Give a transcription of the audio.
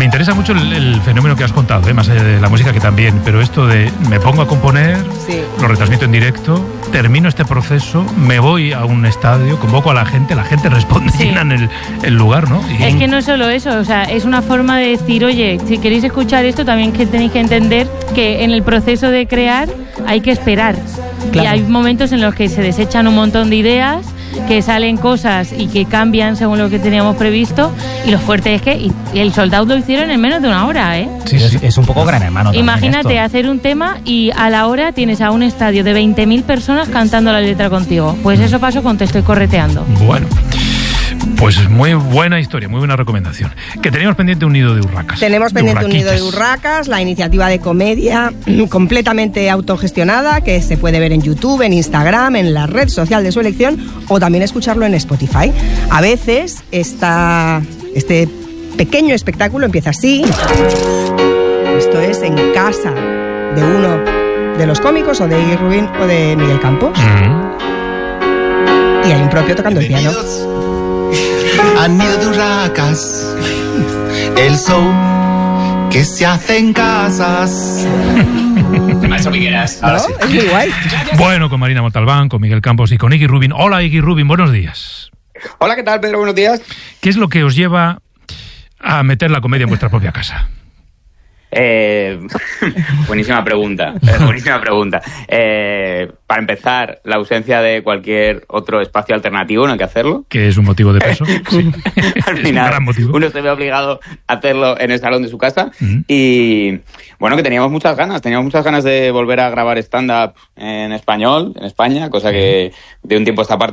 interesa mucho el fenómeno que has contado, más allá de la música, que también, pero esto de me pongo a componer, sí, lo retransmito en directo, termino este proceso, me voy a un estadio, convoco a la gente responde, sí, llenan el lugar, ¿no? Y es que no es solo eso, o sea, es una forma de decir, oye, si queréis escuchar esto, también que tenéis que entender que en el proceso de crear hay que esperar. Claro. Y hay momentos en los que se desechan un montón de ideas, que salen cosas y que cambian según lo que teníamos previsto, y lo fuerte es que el Sold Out lo hicieron en menos de una hora, ¿eh? Sí, sí. Es un poco Gran Hermano. Imagínate hacer un tema y a la hora tienes a un estadio de 20.000 personas cantando la letra contigo. Pues eso pasó con Te Estoy Correteando. Bueno, pues muy buena historia, muy buena recomendación. Que teníamos pendiente un nido de urracas. Tenemos pendiente un nido de urracas, la iniciativa de comedia completamente autogestionada, que se puede ver en YouTube, en Instagram, en la red social de su elección, o también escucharlo en Spotify. A veces este pequeño espectáculo empieza así. Esto es en casa de uno de los cómicos, o de Iggy Rubín o de Miguel Campos. Y hay un propio tocando el piano. A nido de urracas, el show que se hace en casas. Maestro Piqueras, ahora sí. Es muy guay. Bueno, con Marina Montalbán, con Miguel Campos y con Iggy Rubín. Hola, Iggy Rubín, buenos días. Hola, ¿qué tal, Pedro? Buenos días. ¿Qué es lo que os lleva a meter la comedia en vuestra propia casa? Buenísima pregunta. Para empezar, la ausencia de cualquier otro espacio alternativo en el que hacerlo. Que es un motivo de peso. Sí. Al final, un gran motivo. Uno se ve obligado a hacerlo en el salón de su casa. Y bueno, que teníamos muchas ganas de volver a grabar stand-up en español, en España, cosa que de un tiempo a esta parte